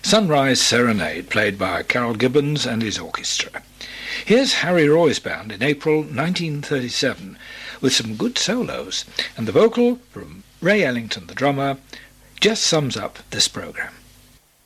Sunrise Serenade, played by Carol Gibbons and his orchestra. Here's Harry Roy's band in April 1937 with some good solos, and the vocal from Ray Ellington, the drummer, just sums up this programme.